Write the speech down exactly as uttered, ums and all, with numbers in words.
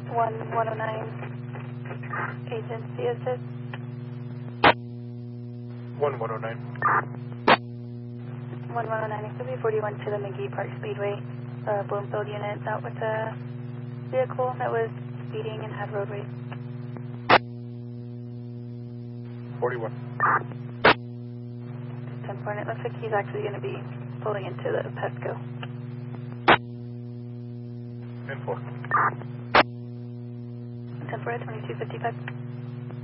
one one oh nine, agency assist. one one oh nine. one one oh nine, it could be forty-one to the McGee Park Speedway, uh, Bloomfield unit, out with a vehicle that was speeding and had road rage. forty-one. ten four, and it looks like he's actually going to be pulling into the Pesco. ten four. ten four, twenty-two fifty-five.